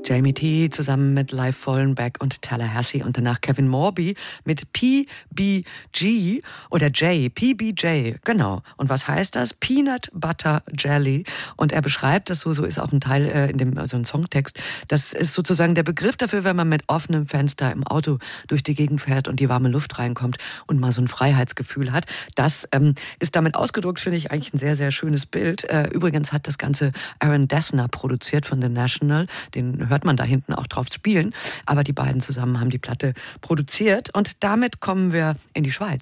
Jamie T. zusammen mit Live Fallenbeck und Tallahassee und danach Kevin Morby mit PBG oder PBJ, genau. Und was heißt das? Peanut Butter Jelly. Und er beschreibt das so ist auch ein Teil in dem so ein Songtext. Das ist sozusagen der Begriff dafür, wenn man mit offenem Fenster im Auto durch die Gegend fährt und die warme Luft reinkommt und mal so ein Freiheitsgefühl hat. Das ist damit ausgedrückt, finde ich eigentlich ein sehr, sehr schönes Bild. Übrigens hat das Ganze Aaron Dessner produziert von The National. Den hört man da hinten auch drauf spielen. Aber die beiden zusammen haben die Platte produziert. Und damit kommen wir in die Schweiz.